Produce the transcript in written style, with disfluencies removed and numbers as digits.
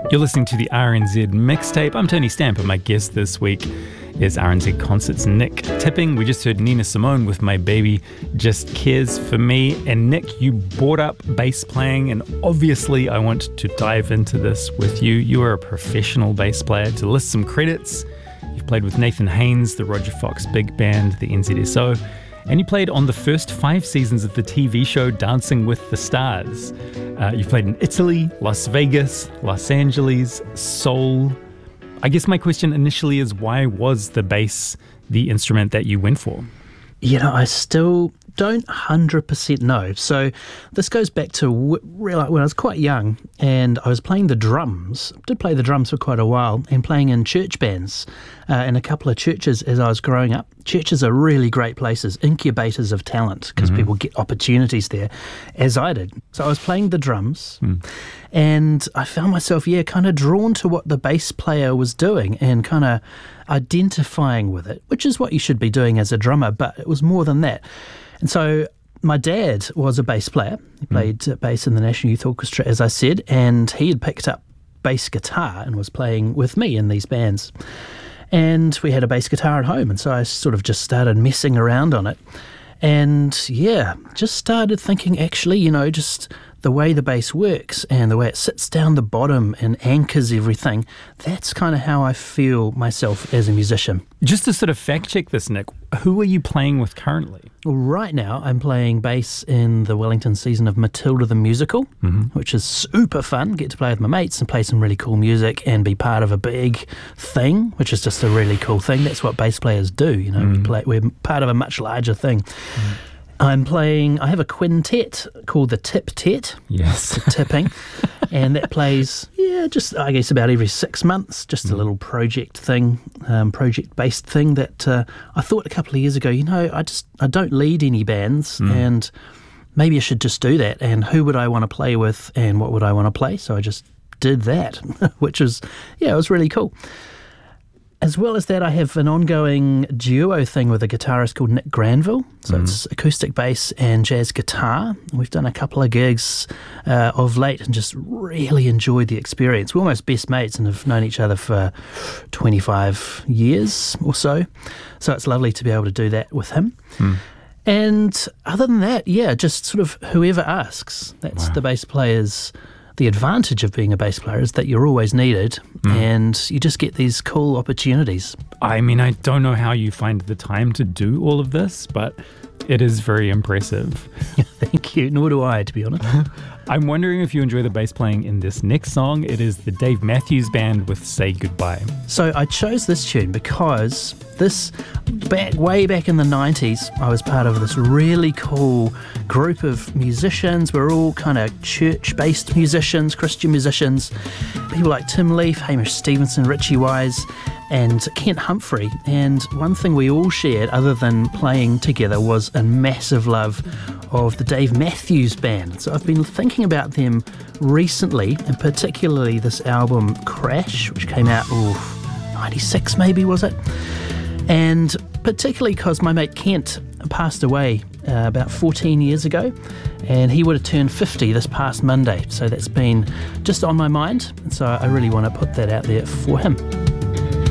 You're listening to the RNZ Mixtape. I'm Tony Stamp, and my guest this week is RNZ Concerts Nick Tipping. We just heard Nina Simone with My Baby Just Cares For Me. And Nick, you brought up bass playing, and obviously I want to dive into this with you. You are a professional bass player. To list some credits, you've played with Nathan Haynes, the Roger Fox Big Band, the NZSO, and you played on the first 5 seasons of the TV show Dancing with the Stars. You've played in Italy, Las Vegas, Los Angeles, Seoul. I guess my question initially is, why was the bass the instrument that you went for? You know, I still don't 100% know. So this goes back to when I was quite young and I was playing the drums. I did play the drums for quite a while and playing in church bands in a couple of churches as I was growing up. Churches are really great places, incubators of talent, because people get opportunities there, as I did. So I was playing the drums and I found myself, kind of drawn to what the bass player was doing and kind of identifying with it, which is what you should be doing as a drummer, but it was more than that. And so my dad was a bass player. He played bass in the National Youth Orchestra, as I said, and he had picked up bass guitar and was playing with me in these bands. And we had a bass guitar at home, and so I sort of just started messing around on it. And just started thinking, actually, just the way the bass works and the way it sits down the bottom and anchors everything, that's kind of how I feel myself as a musician. Just to sort of fact check this, Nick, who are you playing with currently? Well, right now I'm playing bass in the Wellington season of Matilda the Musical, which is super fun. Get to play with my mates and play some really cool music and be part of a big thing, which is just a really cool thing. That's what bass players do, we're part of a much larger thing. I have a quintet called the Tip-Tet. Yes. Tipping. And that plays, just I guess about every 6 months, just a little project thing, project-based thing that I thought a couple of years ago, I don't lead any bands and maybe I should just do that. And who would I want to play with and what would I want to play? So I just did that, which was, it was really cool. As well as that, I have an ongoing duo thing with a guitarist called Nick Granville. So it's acoustic bass and jazz guitar. We've done a couple of gigs of late and just really enjoyed the experience. We're almost best mates and have known each other for 25 years or so. So it's lovely to be able to do that with him. And other than that, just sort of whoever asks. That's the bass player's. The advantage of being a bass player is that you're always needed and you just get these cool opportunities. I mean, I don't know how you find the time to do all of this, but it is very impressive. Thank you. Nor do I, to be honest. I'm wondering if you enjoy the bass playing in this next song. It is the Dave Matthews Band with Say Goodbye. So I chose this tune because way back in the 90s, I was part of this really cool group of musicians. We're all kind of church-based musicians, Christian musicians. People like Tim Leaf, Hamish Stevenson, Richie Wise, and Kent Humphrey. And one thing we all shared, other than playing together, was a massive love of the Dave Matthews Band. So I've been thinking about them recently, and particularly this album Crash, which came out 96 maybe, was it? And particularly because my mate Kent passed away about 14 years ago, and he would have turned 50 this past Monday. So that's been just on my mind, so I really want to put that out there for him.